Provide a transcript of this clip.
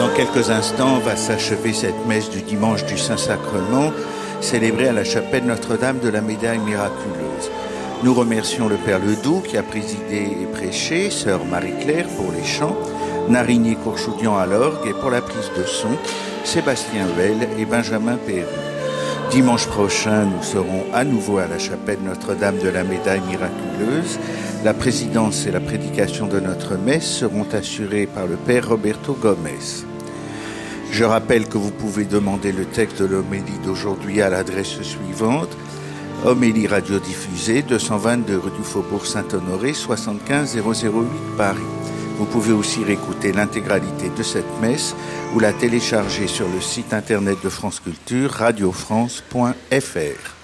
Dans quelques instants va s'achever cette messe du dimanche du Saint-Sacrement, célébrée à la chapelle Notre-Dame de la Médaille miraculeuse. Nous remercions le Père Ledoux qui a présidé et prêché, Sœur Marie-Claire pour les chants, Narigny-Courchoudian à l'orgue et pour la prise de son, Sébastien Huel et Benjamin Perru. Dimanche prochain, nous serons à nouveau à la chapelle Notre-Dame de la Médaille miraculeuse. La présidence et la prédication de notre messe seront assurées par le Père Roberto Gomez. Je rappelle que vous pouvez demander le texte de l'homélie d'aujourd'hui à l'adresse suivante: Homélie radiodiffusée, 222 rue du Faubourg Saint-Honoré, 75 008 Paris. Vous pouvez aussi réécouter l'intégralité de cette messe ou la télécharger sur le site internet de France Culture, radiofrance.fr.